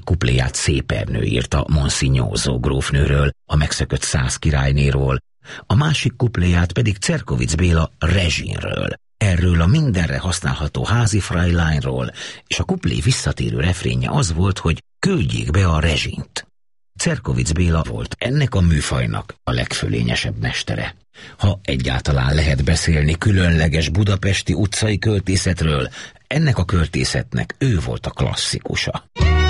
kupléját Szép Ernő írta Monsignózó grófnőről, a megszökött 100 királynéról, a másik kupléját pedig Cerkovics Béla Rezsinről, erről a mindenre használható házi Fräuleinról, és a kuplé visszatérő refrénje az volt, hogy küldjék be a Rezsint. Cerkovics Béla volt ennek a műfajnak a legfölényesebb mestere. Ha egyáltalán lehet beszélni különleges budapesti utcai költészetről, ennek a költészetnek ő volt a klasszikusa.